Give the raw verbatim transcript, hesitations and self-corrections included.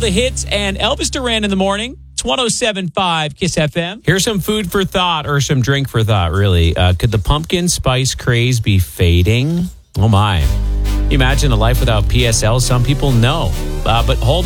the hits and Elvis Duran in the morning. It's one oh seven point five Kiss F M. Here's some food for thought, or some drink for thought, really. Uh, could the pumpkin spice craze be fading? Oh, my. Can you imagine a life without P S L? Some people know. Uh, but hold